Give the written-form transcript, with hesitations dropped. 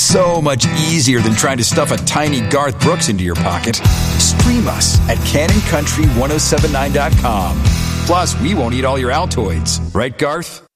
So much easier than trying to stuff a tiny Garth Brooks into your pocket. Stream us at CannonCountry1079.com. Plus, we won't eat all your Altoids. Right, Garth?